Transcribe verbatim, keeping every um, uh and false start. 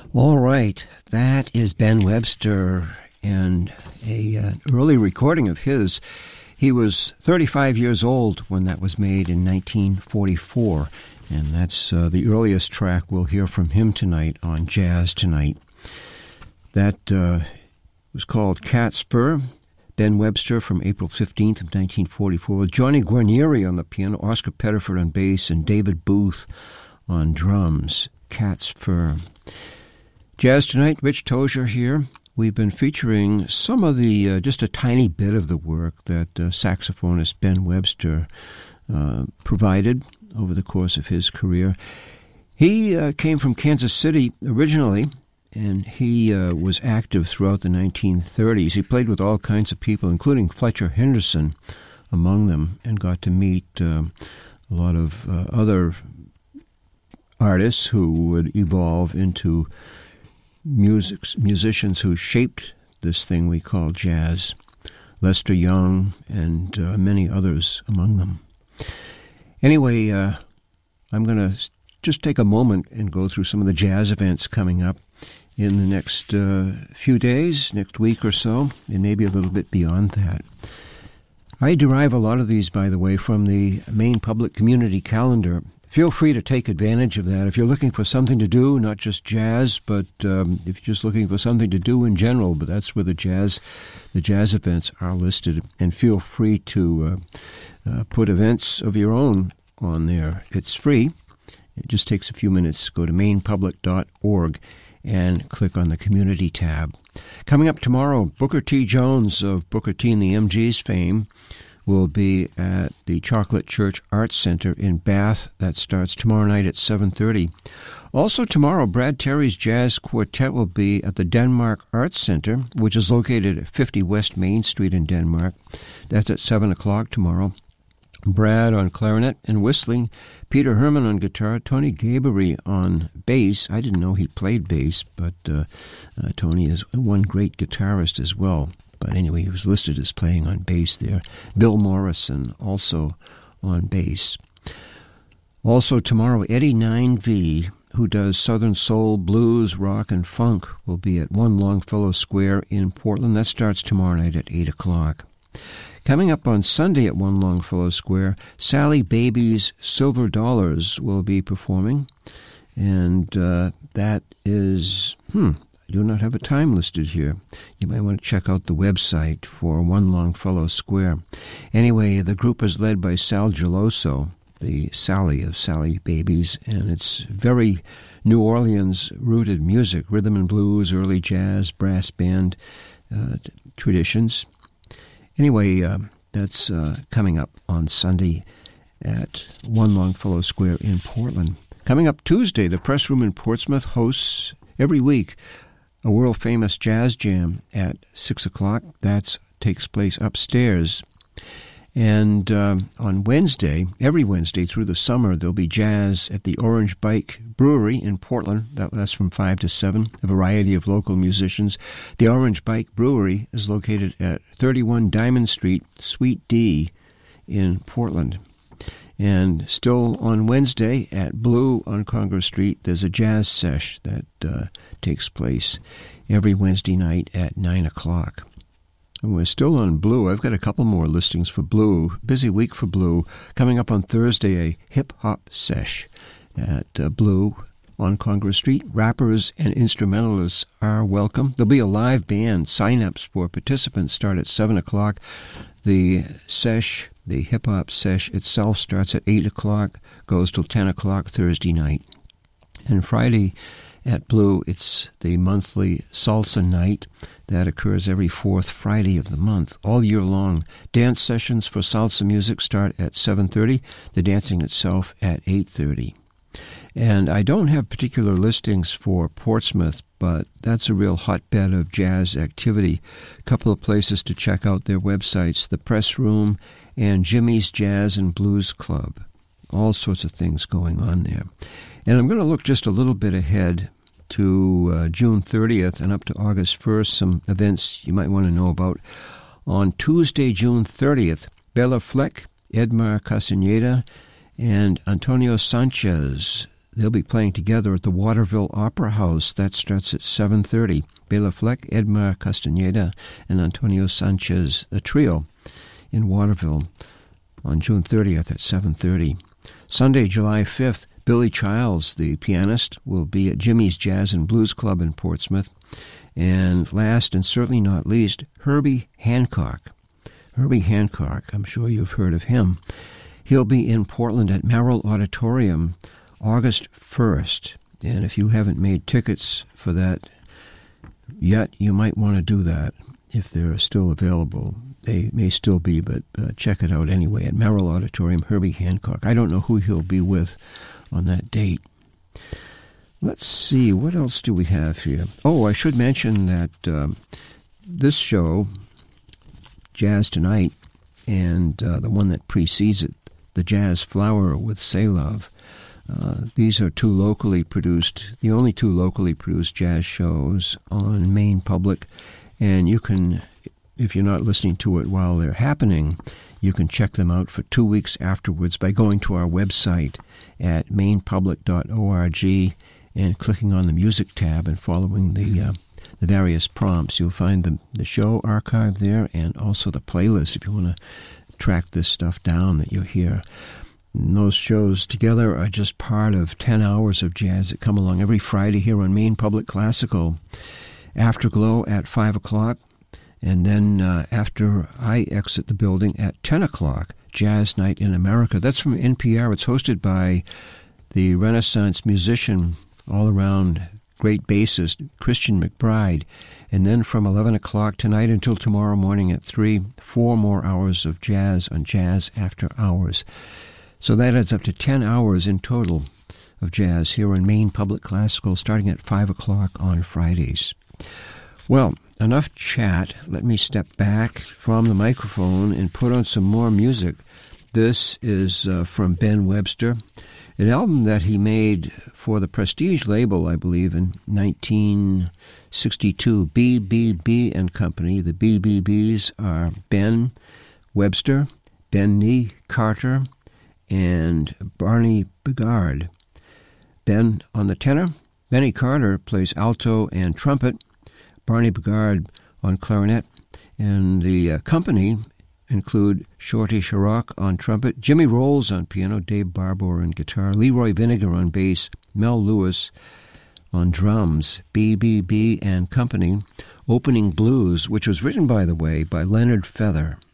All right, that is Ben Webster, and a uh, early recording of his. He was thirty-five years old when that was made in nineteen forty-four, and that's uh, the earliest track we'll hear from him tonight on Jazz Tonight. That uh, was called Cat's Fur. Ben Webster from April fifteenth of nineteen forty-four, with Johnny Guarnieri on the piano, Oscar Pettiford on bass, and David Booth on drums. Cat's Fur. Jazz Tonight, Rich Tozier here. We've been featuring some of the, uh, just a tiny bit of the work that uh, saxophonist Ben Webster uh, provided over the course of his career. He uh, came from Kansas City originally, and he uh, was active throughout the nineteen thirties. He played with all kinds of people, including Fletcher Henderson among them, and got to meet uh, a lot of uh, other artists who would evolve into music, musicians who shaped this thing we call jazz. Lester Young and uh, many others among them. Anyway, uh, I'm going to just take a moment and go through some of the jazz events coming up in the next uh, few days, next week or so, and maybe a little bit beyond that. I derive a lot of these, by the way, from the Maine Public Community Calendar. Feel free to take advantage of that. If you're looking for something to do, not just jazz, but um, if you're just looking for something to do in general, but that's where the jazz the jazz events are listed. And feel free to uh, uh, put events of your own on there. It's free. It just takes a few minutes. Go to maine public dot org and click on the Community tab. Coming up tomorrow, Booker T. Jones of Booker T. and the M Gs fame will be at the Chocolate Church Arts Center in Bath. That starts tomorrow night at seven thirty. Also tomorrow, Brad Terry's Jazz Quartet will be at the Denmark Arts Center, which is located at fifty West Main Street in Denmark. That's at seven o'clock tomorrow. Brad on clarinet and whistling, Peter Herman on guitar, Tony Gabery on bass. I didn't know he played bass, but uh, uh, Tony is one great guitarist as well. But anyway, he was listed as playing on bass there. Bill Morrison also on bass. Also tomorrow, Eddie nine V, who does Southern Soul, Blues, Rock, and Funk, will be at One Longfellow Square in Portland. That starts tomorrow night at eight o'clock. Coming up on Sunday at One Longfellow Square, Sally Baby's Silver Dollars will be performing. And uh, that is, hmm... I do not have a time listed here. You might want to check out the website for One Longfellow Square. Anyway, the group is led by Sal Geloso, the Sally of Sally Babies, and it's very New Orleans-rooted music, rhythm and blues, early jazz, brass band uh, traditions. Anyway, uh, that's uh, coming up on Sunday at One Longfellow Square in Portland. Coming up Tuesday, the Press Room in Portsmouth hosts every week a world-famous jazz jam at six o'clock. That takes place upstairs. And um, on Wednesday, every Wednesday through the summer, there'll be jazz at the Orange Bike Brewery in Portland. That, that's from five to seven, a variety of local musicians. The Orange Bike Brewery is located at thirty-one Diamond Street, Suite D in Portland. And still on Wednesday at Blue on Congress Street, there's a jazz sesh that uh, takes place every Wednesday night at nine o'clock. And we're still on Blue. I've got a couple more listings for Blue. Busy week for Blue. Coming up on Thursday, a hip-hop sesh at uh, Blue on Congress Street. Rappers and instrumentalists are welcome. There'll be a live band. Sign-ups for participants start at seven o'clock. The sesh, the hip-hop sesh itself starts at eight o'clock, goes till ten o'clock Thursday night. And Friday at Blue, it's the monthly salsa night that occurs every fourth Friday of the month, all year long. Dance sessions for salsa music start at seven thirty, the dancing itself at eight thirty. And I don't have particular listings for Portsmouth, but that's a real hotbed of jazz activity. A couple of places to check out their websites, the Press Room and Jimmy's Jazz and Blues Club. All sorts of things going on there. And I'm going to look just a little bit ahead to uh, June thirtieth and up to August first, some events you might want to know about. On Tuesday, June thirtieth, Bela Fleck, Edmar Castaneda, and Antonio Sanchez, they'll be playing together at the Waterville Opera House. That starts at seven thirty. Bela Fleck, Edmar Castaneda, and Antonio Sanchez, the trio, in Waterville on June thirtieth at seven thirty. Sunday, July fifth, Billy Childs, the pianist, will be at Jimmy's Jazz and Blues Club in Portsmouth. And last and certainly not least, Herbie Hancock. Herbie Hancock, I'm sure you've heard of him. He'll be in Portland at Merrill Auditorium August first. And if you haven't made tickets for that yet, you might want to do that if they're still available. They may still be, but uh, check it out anyway at Merrill Auditorium, Herbie Hancock. I don't know who he'll be with on that date. Let's see, what else do we have here? Oh, I should mention that um, this show, Jazz Tonight, and uh, the one that precedes it, the Jazz Flower with Say Love, uh, these are two locally produced, the only two locally produced jazz shows on Maine Public, and you can, if you're not listening to it while they're happening, you can check them out for two weeks afterwards by going to our website at maine public dot org and clicking on the music tab and following the uh, the various prompts. You'll find the, the show archive there and also the playlist if you want to track this stuff down that you hear. And those shows together are just part of ten hours of jazz that come along every Friday here on Maine Public Classical. Afterglow at five o'clock. And then uh, after I exit the building at ten o'clock, Jazz Night in America. That's from N P R. It's hosted by the Renaissance musician, all-around great bassist, Christian McBride. And then from eleven o'clock tonight until tomorrow morning at three, four more hours of jazz on Jazz After Hours. So that adds up to ten hours in total of jazz here on Maine Public Classical, starting at five o'clock on Fridays. Well, enough chat. Let me step back from the microphone and put on some more music. This is uh, from Ben Webster, an album that he made for the Prestige label, I believe, in nineteen sixty-two, B B B and Company. The B B Bs are Ben Webster, Benny Carter, and Barney Bigard. Ben on the tenor. Benny Carter plays alto and trumpet. Barney Bigard on clarinet, and the uh, company include Shorty Sharrock on trumpet, Jimmy Rolls on piano, Dave Barbour on guitar, Leroy Vinegar on bass, Mel Lewis on drums, B B B and Company, Opening Blues, which was written, by the way, by Leonard Feather.